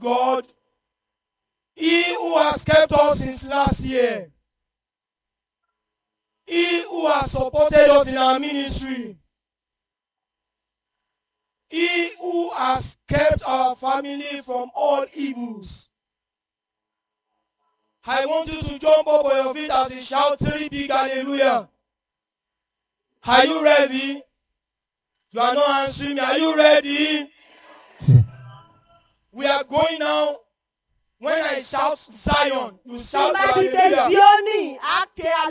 God, He who has kept us since last year, He who has supported us in our ministry, He who has kept our family from all evils. I want you to jump up on your feet as we shout 3 big hallelujah. Are you ready? You are not answering me. Are you ready? We are going now. When I shout Zion, you shout hallelujah.